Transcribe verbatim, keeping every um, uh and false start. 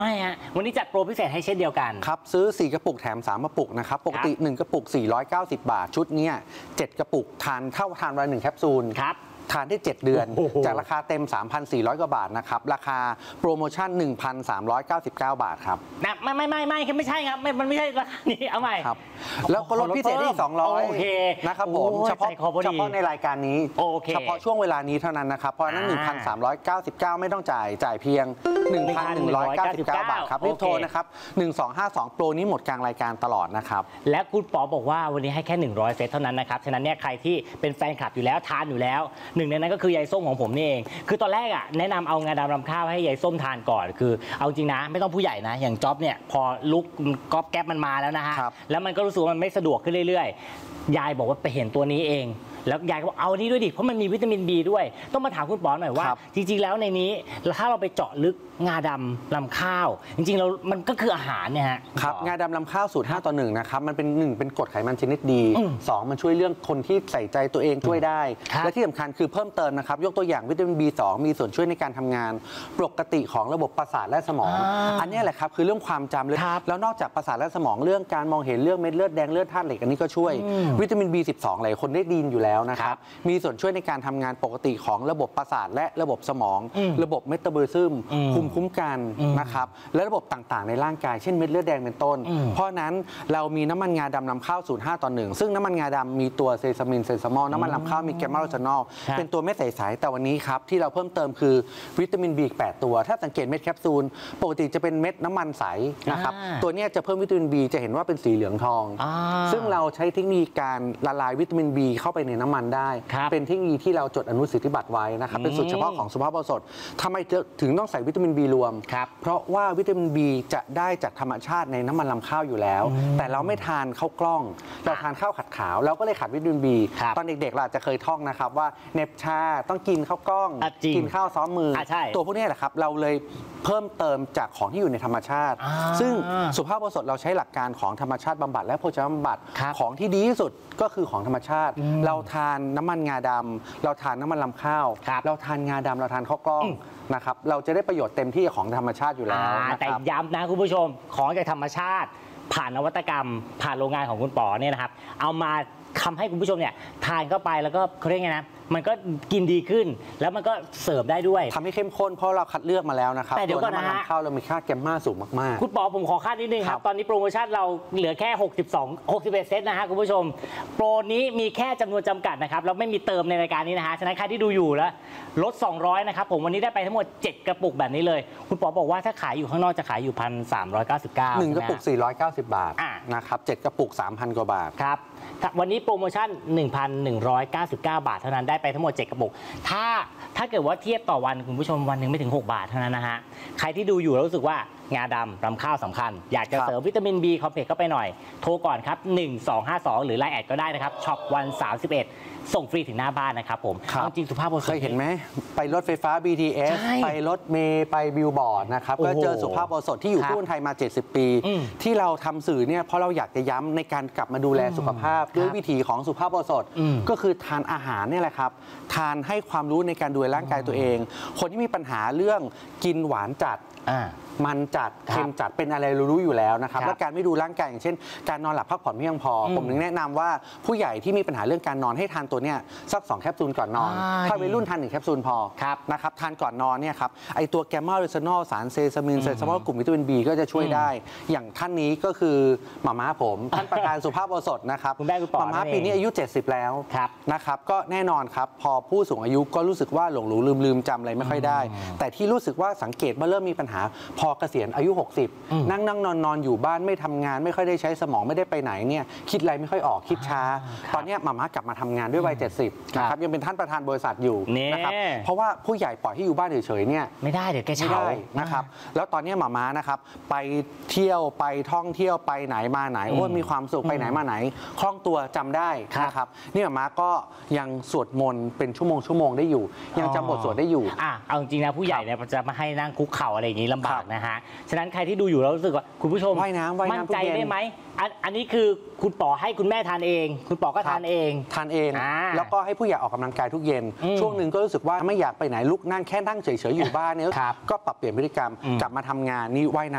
ไม่ฮะวันนี้จัดโปรพิเศษให้เช่นเดียวกันครับซื้อสี่กระปุกแถมสามกระปุกนะครับปกติหนึ่งกระปุกสี่ร้อยเก้าสิบบาทชุดนี้เจ็ดกระปุกทานเท่าทานวันหนึ่งแคปซูลครับทานได้เจ็ดเดือนจากราคาเต็ม สามพันสี่ร้อย กว่าบาทนะครับราคาโปรโมชั่น หนึ่งพันสามร้อยเก้าสิบเก้า บาทครับนะไม่ไม่ไม่ไม่ไม่ใช่ครับไม่มันไม่ใช่ราคานี้เอาใหม่ครับแล้วก็ลดพิเศษได้อีกสองร้อยโอเคนะครับผมเฉพาะเฉพาะในรายการนี้เฉพาะช่วงเวลานี้เท่านั้นนะครับเพราะนั้น หนึ่งพันสามร้อยเก้าสิบเก้า ไม่ต้องจ่ายจ่ายเพียง หนึ่งพันหนึ่งร้อยเก้าสิบเก้า บาทครับรีบโทรนะครับหนึ่งสองห้าสองโปรนี้หมดกลางรายการตลอดนะครับและคุณป๋อบอกว่าวันนี้ให้แค่หนึ่งร้อยเซตเท่านั้นนะครับฉะนั้นเนี่ยใครที่เป็นแฟนคลับอยู่แล้วทานอยู่แล้วหนึ่งในนั้นก็คือยายส้มของผมนี่เองคือตอนแรกอ่ะแนะนำเอางาดำรำข้าวให้ยายส้มทานก่อนคือเอาจริงนะไม่ต้องผู้ใหญ่นะอย่างจ๊อบเนี่ยพอลุกก๊อบแก๊บมันมาแล้วนะฮะแล้วมันก็รู้สึกว่ามันไม่สะดวกขึ้นเรื่อยๆยายบอกว่าไปเห็นตัวนี้เองแล้วยายก็บอกเอานี้ด้วยดิเพราะมันมีวิตามิน บี ด้วยต้องมาถามคุณป๋อหน่อยว่าจริงๆแล้วในนี้ถ้าเราไปเจาะลึกงาดำลำข้าวจริงๆเรามันก็คืออาหารเนี่ยฮะครับงาดำลำข้าวสูตรห้าต่อหนึ่งนะครับมันเป็นหนึ่งเป็นกรดไขมันชนิดดีสองมันช่วยเรื่องคนที่ใส่ใจตัวเองช่วยได้และที่สำคัญคือเพิ่มเติมนะครับยกตัวอย่างวิตามิน บี สอง มีส่วนช่วยในการทำงานปกติของระบบประสาทและสมองอันนี้แหละครับคือเรื่องความจำเลยแล้วนอกจากประสาทและสมองเรื่องการมองเห็นเรื่องเม็ดเลือดแดงเลือดธาตุเหล็กอันนี้ก็ช่วยวิตามิน บี สิบสอง หลายคนได้ดีอยู่แล้วนะครับมีส่วนช่วยในการทำงานปกติของระบบประสาทและระบบสมองระบบเมตาบอลิซึมภูมิคุ้มกันนะครับและระบบต่างๆในร่างกายเช่นเม็ดเลือดแดงเป็นต้นเพราะนั้นเรามีน้ำมันงาดำนำเข้าสูตรห้าต่อหนึ่งซึ่งน้ำมันงาดำมีตัวเซซามินเซซามอลน้ำมันนำเข้ามีแกมมาโรซานอลเป็นตัวเม็ดใสๆแต่วันนี้ครับที่เราเพิ่มเติมคือวิตามิน บี แปดตัวถ้าสังเกตเม็ดแคปซูลปกติจะเป็นเม็ดน้ำมันใสนะครับตัวนี้จะเพิ่มวิตามิน บี จะเห็นว่าเป็นสีเหลืองทองซึ่งเราใช้เทคนิคการละลายวิตามิน บี เข้าไปในน้ำมันได้เป็นเทคนิคที่เราจดอนุสิทธิบัตรไว้นะครับเป็นสูตรเฉพาะของสุภาพบุรุษทำไมถึงต้องใส่วิตามิน บี รวมเพราะว่าวิตามิน บี จะได้จากธรรมชาติในน้ำมันลำข้าวอยู่แล้วแต่เราไม่ทานข้าวกล้องเราทานข้าวขัดขาวเราก็เลยขาดวิตามิน บี ตอนเด็กๆเราอาจจะเคยท่องนะครับว่าเนบชาต้องกินข้าวกล้องกินข้าวซ้อมมือตัวพวกนี้แหละครับเราเลยเพิ่มเติมจากของที่อยู่ในธรรมชาติซึ่งสุภาพบุรุษเราใช้หลักการของธรรมชาติบำบัดและโภชนาบำบัดของที่ดีที่สุดก็คือของธรรมชาติเราทานน้ำมันงาดำเราทานน้ำมันลำข้าวเราทานงาดำเราทานข้าวกล้องนะครับเราจะได้ประโยชน์เต็มที่ของธรรมชาติอยู่แล้วแต่ย้ำนะคุณผู้ชมของจากธรรมชาติผ่านนวัตกรรมผ่านโรงงานของคุณป๋อเนี่ยนะครับเอามาทำให้คุณผู้ชมเนี่ยทานเข้าไปแล้วก็เขาเรียกไงนะมันก็กินดีขึ้นแล้วมันก็เสิร์ฟได้ด้วยทำให้เข้มข้นเพราะเราคัดเลือกมาแล้วนะครับแต่เดี๋ยวก่อนนะฮะข้าวเรามีค่าแกมมาสูงมากๆคุณป๋อผมขอค่านิดนึงครับตอนนี้โปรโมชั่นเราเหลือแค่หกสิบสอง หกสิบเอ็ดเซตนะฮะคุณผู้ชมโปรนี้มีแค่จำนวนจำกัดนะครับเราไม่มีเติมในรายการนี้นะฮะฉะนั้นใครที่ดูอยู่แล้วลดสองร้อยนะครับผมวันนี้ได้ไปทั้งหมดเจ็ดกระปุกแบบนี้เลยคุณป๋อบอกว่าถ้าขายอยู่ข้างนอกจะขายอยู่ หนึ่งพันสามร้อยเก้าสิบเก้าหนึ่งกระปุกสี่ร้อยเก้าสิบบาทนะครับเจ็ดกระปุก สามพัน กว่าบาทครับวันนี้โปรโมชั่น หนึ่งพันหนึ่งร้อยเก้าสิบเก้า บาทเท่านั้นได้ไปทั้งหมดเจ็ดกระปุกถ้าถ้าเกิดว่าเทียบต่อวันคุณผู้ชมวันหนึ่งไม่ถึงหกบาทเท่านั้นนะฮะใครที่ดูอยู่แล้วรู้สึกว่างาดำรำข้าวสำคัญอยากจะเสริมวิตามิน บี คอมเพล็กซ์เข้าไปหน่อยโทรก่อนครับหนึ่งสองห้าสองหรือไลน์แอดก็ได้นะครับช็อปวันสามสิบเอ็ดส่งฟรีถึงหน้าบ้านนะครับผมจริงสุภาพบุรุษเคยเห็นไหมไปรถไฟฟ้า บี ที เอส ไปรถเมล์ไปบิลบอร์ดนะครับก็เจอสุภาพบุรุษที่อยู่คู่คนไทยมาเจ็ดสิบปีที่เราทำสื่อเนี่ยเพราะเราอยากจะย้ำในการกลับมาดูแลสุขภาพด้วยวิถีของสุภาพบุรุษก็คือทานอาหารเนี่ยแหละครับทานให้ความรู้ในการดูแลร่างกายตัวเองคนที่มีปัญหาเรื่องกินหวานจัดมันจัดเค็มจัดเป็นอะไรรู้อยู่แล้วนะครับและการไม่ดูร่างกายอย่างเช่นการนอนหลับพักผ่อนไม่เพียงพอผมถึงแนะนำว่าผู้ใหญ่ที่มีปัญหาเรื่องการนอนให้ทานตัวเนี้ยสักสองแคปซูลก่อนนอนถ้าวัยรุ่นทานหนึ่งแคปซูลพอนะครับทานก่อนนอนเนี่ยครับไอตัวแกมมาโรซานอลสารเซซามินเซซามอลกลุ่มวิตามิน บี ก็จะช่วยได้อย่างท่านนี้ก็คือหม่าม้าผมท่านประธานสุภาพบุรุษนะครับหม่าม้าปีนี้อายุเจ็ดสิบแล้วนะครับก็แน่นอนครับพอผู้สูงอายุก็รู้สึกว่าหลงหลืมลืมจำอะไรไม่ค่อยได้แต่ที่รู้สึกว่าสังเกตว่าเริ่มมีปัญหาพอเกษียณอายุหกสิบนั่งนั่งนอนนอนอยู่บ้านไม่ทำงานไม่ค่อยได้ใช้สมองไม่ได้ไปไหนเนี่ยคิดอะไรไม่ค่อยออกคิดช้าตอนนี้หม่าม้ากลับมาทำงานด้วยวัยเจ็ดสิบนะครับยังเป็นท่านประธานบริษัทอยู่นะครับเพราะว่าผู้ใหญ่ปล่อยให้อยู่บ้านเฉยๆเนี่ยไม่ได้เดี๋ยวแกเฉานะครับแล้วตอนนี้หม่าม้านะครับไปเที่ยวไปท่องเที่ยวไปไหนมาไหนโอ้มีความสุขไปไหนมาไหนคล่องตัวจำได้นะครับนี่หม่าม้าก็ยังสวดมนต์เป็นชั่วโมงชั่วโมงได้อยู่ยังจำบทสวดได้อยู่อ่ะเอาจริงนะผู้ใหญ่เนี่ยจะมาให้นั่งคุกเข่าอะไรอย่างนี้ลำบากนะฮะฉะนั้นใครที่ดูอยู่แล้วรู้สึกว่าคุณผู้ชมว่ายน้ำว่ายน้ำมั่นใจได้ไหมอันนี้คือคุณป๋อให้คุณแม่ทานเองคุณป๋อก็ทานเองทานเองแล้วก็ให้ผู้ใหญ่ออกกำลังกายทุกเย็นช่วงหนึ่งก็รู้สึกว่าไม่อยากไปไหนลุกนั่งแค่นั่งเฉยๆอยู่บ้านเนี่ยก็ปรับเปลี่ยนพฤติกรรมกลับมาทำงานนี่ว่ายน้ำ